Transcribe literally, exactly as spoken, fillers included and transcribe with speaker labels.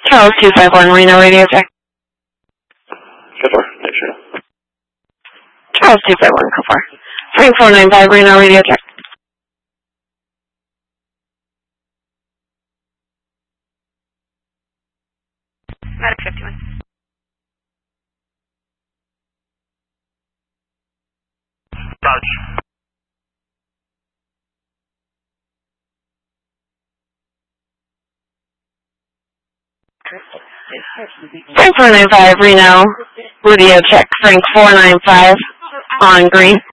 Speaker 1: Charles two five one, Reno radio check.
Speaker 2: Go for it. Make sure.
Speaker 1: Charles two five one, go for it. Frank four nine five, Reno radio check.
Speaker 3: Medic fifty-one.
Speaker 2: Dodge.
Speaker 1: Frank four nine five, Reno radio check. Frank four nine five on green.